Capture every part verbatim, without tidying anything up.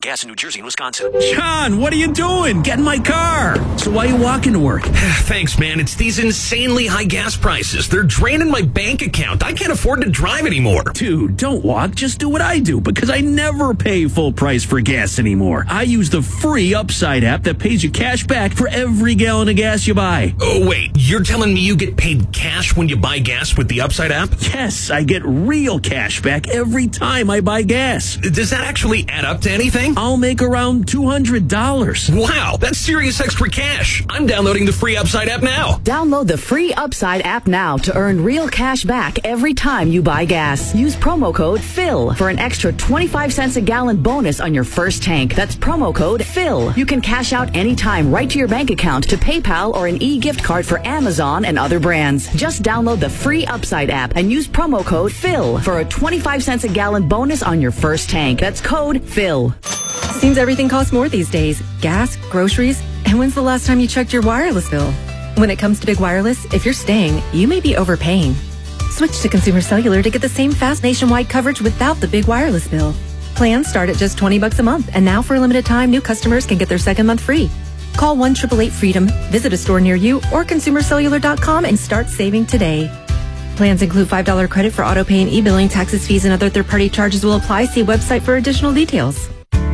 gas in New Jersey and Wisconsin. John, what are you doing? Get in my car. So why are you walking to work? Thanks, man. It's these insanely high gas prices. They're draining my bank account. I can't afford to drive anymore. Dude, don't walk. Just do what I do, because I never pay full price for gas anymore. I use the free Upside app that pays you cash back for every gallon of gas you buy. Oh, wait. You're telling me you get paid cash when you buy gas with the Upside app? Yes, I get real cash back every time I buy gas. Does that actually add up to anything? I'll make around two hundred dollars. Wow, that's serious extra cash. I'm downloading the free Upside app now. Download the free Upside app now to earn real cash back every time you buy gas. Use promo code PHIL for an extra twenty-five cents a gallon bonus on your first tank. That's promo code PHIL. You can cash out anytime right to your bank account, to PayPal, or an e-gift card for Amazon and other brands. Just download the free Upside app and use promo code PHIL for a twenty-five cents a gallon bonus on your first tank. That's code PHIL. Seems everything costs more these days. Gas, groceries, and when's the last time you checked your wireless bill? When it comes to Big Wireless, if you're staying, you may be overpaying. Switch to Consumer Cellular to get the same fast nationwide coverage without the big wireless bill. Plans start at just twenty bucks a month, and now for a limited time, new customers can get their second month free. Call one eight eight eight freedom, visit a store near you, or consumer cellular dot com and start saving today. Plans include five dollars credit for auto pay and e-billing. Taxes, fees, and other third-party charges will apply. See website for additional details.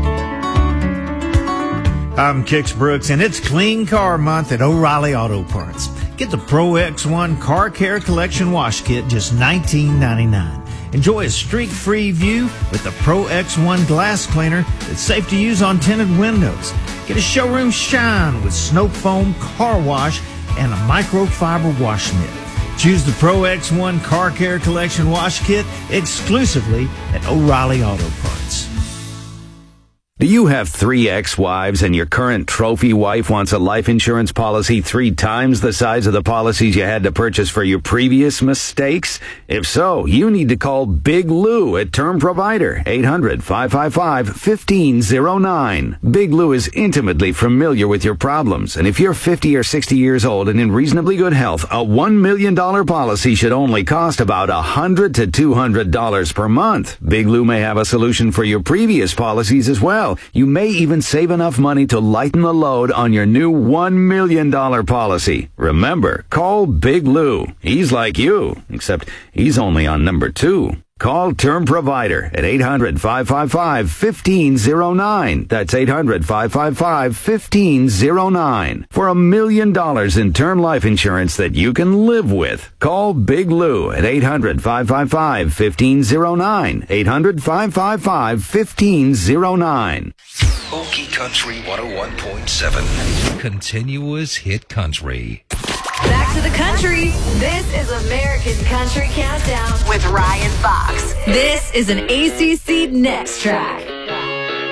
I'm Kix Brooks, and it's Clean Car Month at O'Reilly Auto Parts. Get the Pro X one Car Care Collection Wash Kit, just nineteen ninety-nine. Enjoy a streak-free view with the Pro X one Glass Cleaner that's safe to use on tinted windows. Get a showroom shine with snow foam car wash and a microfiber wash mitt. Choose the Pro X one Car Care Collection Wash Kit exclusively at O'Reilly Auto Parts. Do you have three ex-wives and your current trophy wife wants a life insurance policy three times the size of the policies you had to purchase for your previous mistakes? If so, you need to call Big Lou at Term Provider, eight hundred, five five five, one five zero nine. Big Lou is intimately familiar with your problems, and if you're fifty or sixty years old and in reasonably good health, a one million dollars policy should only cost about one hundred to two hundred dollars per month. Big Lou may have a solution for your previous policies as well. You may even save enough money to lighten the load on your new one million dollars policy. Remember, call Big Lou. He's like you, except he's only on number two. Call Term Provider at eight hundred, five five five, one five zero nine. That's eight hundred, five five five, one five zero nine. For a million dollars in term life insurance that you can live with. Call Big Lou at eight hundred, five five five, one five zero nine. eight hundred, five five five, one five zero nine. Okie Country one oh one point seven. Continuous hit country. Back to the country. This is American Country Countdown with Ryan Fox. This is an A C C Next Track.